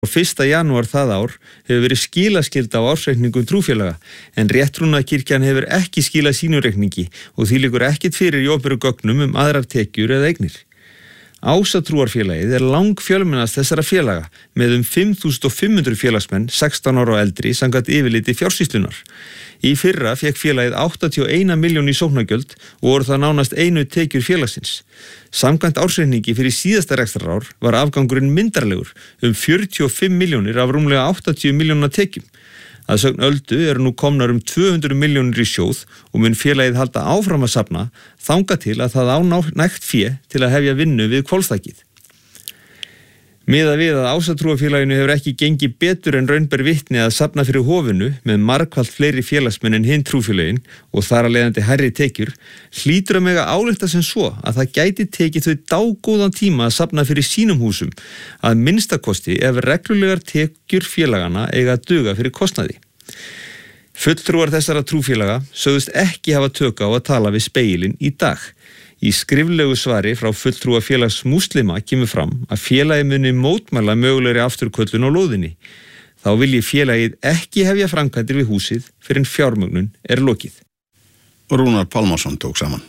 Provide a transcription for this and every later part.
Og 1. janúar það ár hefur verið skilaskylda á ársreikningum trúfélaga, en Rétttrúnaðarkirkjan hefur ekki skilað sínum reikningi og því liggur ekkert fyrir í opinberum gögnum aðrar tekjur eða eignir. Ásatrúarfélagið langfjölmennast þessara félaga með 5.500 félagsmenn 16 ára og eldri samkvæmt yfirliti Fjársýslunnar. Í fyrra fékk félagið 81 milljón í sóknargjöld og voru það nánast einu tekjur félagsins. Samkvæmt ársreikningi fyrir síðasta rekstrarár var afgangurinn myndarlegur 45 milljónir af rúmlega 80 milljóna tekjum. Að sögn Öldu eru nú komnar 200 milljónir í sjóð og mun félagið halda áfram að safna þangað til að það á nægt fé til að hefja vinnu við hvolfþakið. Miðað við að Ásatrúarfélaginu hefur ekki gengið betur en raun ber vitni að safna fyrir hofinu með margfalt fleiri félagsmenn en hinn trúfélögin og þar að leiðandi hærri tekjur, hlýtur að mega álykta sem svo að það gæti tekið þau dágóðan tíma að safna fyrir sínum húsum, að minnstakosti ef reglulegar tekjur félagana eiga að duga fyrir kostnaði. Fulltrúar þessara trúfélaga sögðust ekki hafa tök á að tala við Spegilinn í dag. Í skriflegu svari frá fulltrúa félags múslima kemur fram að félagið muni mótmæla mögulegri afturköllun á lóðinni. Þá vilji félagið ekki hefja framkvæmdir við húsið fyrr en fjármögnun lokið. Rúnar Pálmarsson tók saman.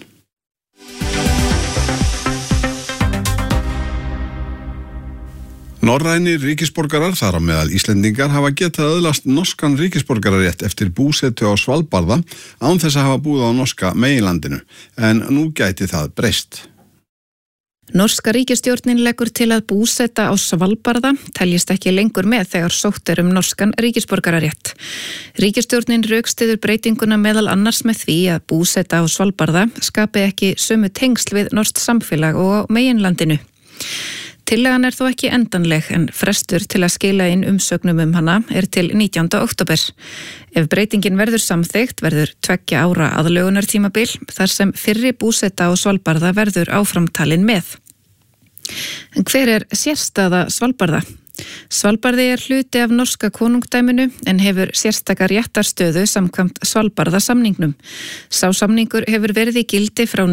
Norrænir ríkisborgarar, þar á meðal Íslendingar, hafa getað öðlast norskan ríkisborgararétt eftir búsetu á Svalbarða án þess að hafa búið á norska meginlandinu, en nú gæti það breyst. Norska ríkisstjórnin leggur til að búseta á Svalbarða teljist ekki lengur með þegar sótt norskan ríkisborgararétt. Ríkisstjórnin rökstyður breytinguna meðal annars með því að búseta á Svalbarða skapi ekki sömu tengsl við norskt samfélag og á meginlandinu. Tillagan þó ekki endanleg en frestur til að skila inn umsögnum hana til 19. október. Ef breytingin verður samþykkt verður 2 ára aðlögunartímabil þar sem fyrri búseta á Svalbarða verður áframtalin með. En hver sérstaða Svalbarða? Svalbarði hluti af norska konungdæminu en hefur sérstaka réttarstöðu samkvæmt Svalbarðasamningnum. Sá samningur hefur verið í gildi frá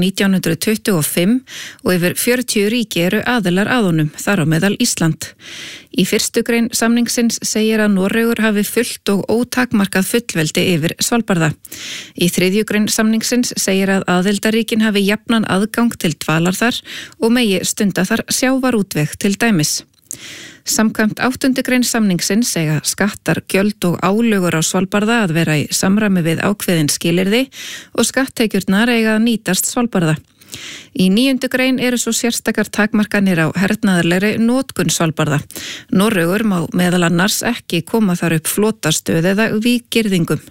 1925 og yfir 40 ríki eru aðilar að honum, þar á meðal Ísland. Í 1. grein samningsins segir að Noregur hafi fullt og ótakmarkað fullveldi yfir Svalbarða. Í 3. grein samningsins segir að aðildarríkin hafi jafnan aðgang til dvalar þar og megi stunda þar sjávarútveg til dæmis. Samkvæmt 8. grein samningsins segja skattar, gjöld og álögur á Svalbarða að vera í samræmi við ákveðin skilyrði og skatttekjurnar eiga að nýtast Svalbarða. Í 9. grein eru svo sérstakar takmarkanir á hernaðarlegri notkun Svalbarða. Noregur má meðal annars ekki koma þar upp flotastöð eða víggirðingum.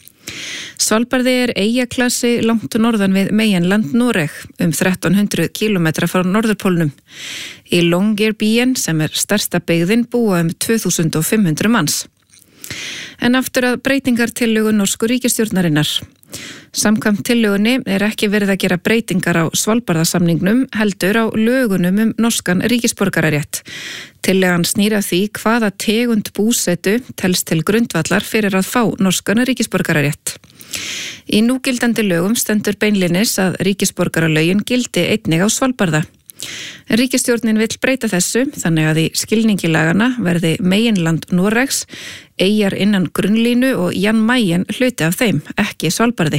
Svalbarði eyjaklassi langt norðan við meginland Noreg, 1300 kilometra frá norðurpólnum. Í Longyearbyen, sem stærsta byggðin, búa 2500 manns. En aftur að breytingartillögu norsku ríkisstjórnarinnar. Samkvæmt tillögunni ekki verið að gera breytingar á Svalbarðasamningnum heldur á lögunum norskan ríkisborgararétt. Tillagan snýr að því hvaða tegund búsetu telst til grundvallar fyrir að fá norskan ríkisborgararétt. Í núgildandi lögum stendur beinlinis að ríkisborgaralögin gildi einnig á Svalbarða. Ríkisstjórnin vill breyta þessu þannig að í skilningi lagana verði meginland Noregs, eyjar innan grunnlínu og Jan Mayen hluti af þeim, ekki Svalbarði.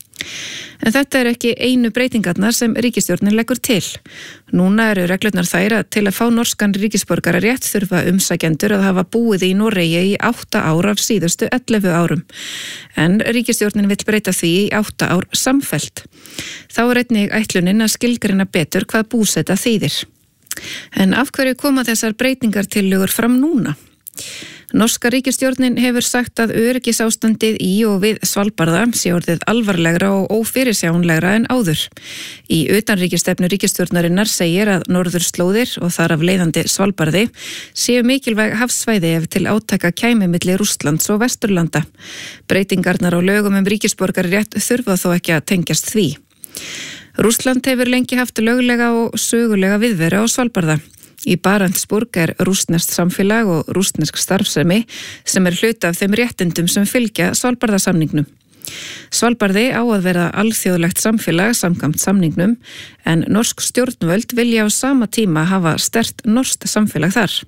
En þetta ekki einu breytingarnar sem ríkisstjórnin leggur til. Núna eru reglurnar þær að til að fá norskan ríkisborgararétt þurfa umsækjendur að hafa búið í Noregi í 8 ár af síðustu 11 árum. En ríkisstjórnin vill breyta því í 8 ár samfellt. Þá einnig ætlunin að skilgreina betur hvað búseta þýðir. En af hverju koma þessar breytingartillögur fram núna? Norska ríkisstjórnin hefur sagt að öryggisástandið í og við Svalbarða sé orðið alvarlegra og ófyrirsjáanlegra en áður. Í utanríkisstefnu ríkisstjórnarinnar segir að norðurslóðir og þar af leiðandi Svalbarði séu mikilvæg hafsvæði ef til átaka kæmi milli Rússlands og Vesturlanda. Breytingarnar á lögum ríkisborgararétt þurfa þó ekki að tengjast því. Rússland hefur lengi haft löglega og sögulega viðveru á Svalbarða. Í Barentsburg rússneskt samfélag og rússnesk starfsemi sem hluti af þeim réttindum sem fylgja Svalbarðasamningnum. Svalbarði á að vera alþjóðlegt samfélag samkvæmt samningnum en norsk stjórnvöld vilja á sama tíma hafa sterkt norskt samfélag þar.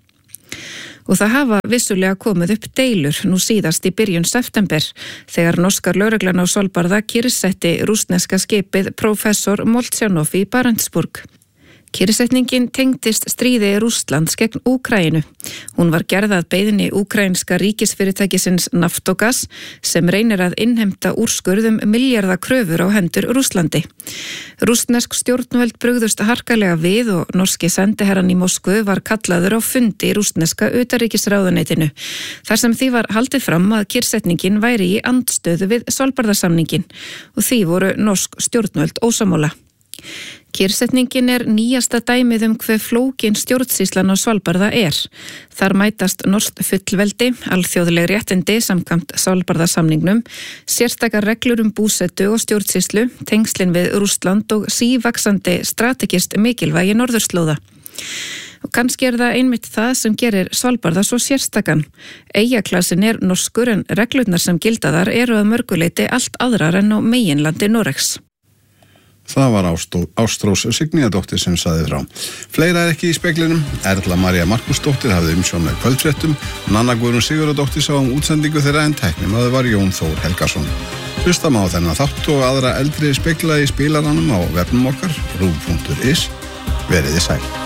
Og það hafa vissulega komið upp deilur nú síðast í byrjun september þegar norskar lögreglan á Svalbarða kyrrsetti rússneska skipið Professor Moltjanov í Barentsburg. Kyrrsetningin tengdist stríði Rússlands gegn Úkraínu. Hún var gerð að beiðni úkraínska ríkisfyrirtækisins Naftogas sem reynir að innheimta úrskurðum milljarða kröfur á hendur Rússlandi. Rússnesk stjórnvöld brugðust harkalega við og norski sendiherrann í Moskvu var kallaður á fundi í rússneska utanríkisráðuneytinu. Þar sem því var haldið fram að kyrrsetningin væri í andstöðu við Svalbarðasamningin og því voru norsk stjórnvöld ósammála. Kyrrsetningin nýjasta dæmið hve flókin stjórnsýslan á Svalbarða Þar mætast norskt fullveldi, alþjóðleg réttindi samkvæmt Svalbarðasamningnum, sérstakar reglur búsetu og stjórnsýslu, tengslin við Rússland og sívaxandi strategist mikilvægi norðurslóða. Og kannski það einmitt það sem gerir Svalbarða svo sérstakan. Eyjaklassin norskur en reglurnar sem gilda þar að mörguleiti allt aðrar en á meginlandi Noregs. Það var Ástrós Signíðardóttir sem sagði frá. Fleira ekki í speglinum. Erla María Markusdóttir hafði umsjón með kvöldfréttum. Nanna Guðrún Sigurðardóttir sá útsendingu þeirra en tæknimaður var Jón Þór Helgason. Hlustum á þennan þátt og aðra eldri spegla í spilaranum á vefnum okkar, rúv.is. Veriði sæl.